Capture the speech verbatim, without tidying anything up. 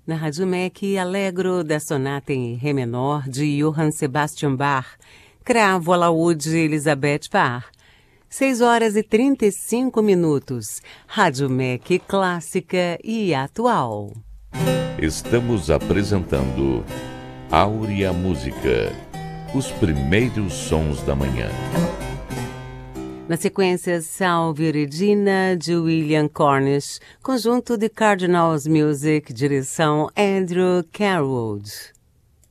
Na Rádio M E C, Allegro da Sonata em Ré menor de Johann Sebastian Bach, Cravo alaúde Elizabeth Parr. seis horas e trinta e cinco minutos. Rádio M E C clássica e atual. Estamos apresentando Áurea Música, os primeiros sons da manhã. Na sequência, Salve Regina, de William Cornish, conjunto de Cardinals Music, direção Andrew Carwood.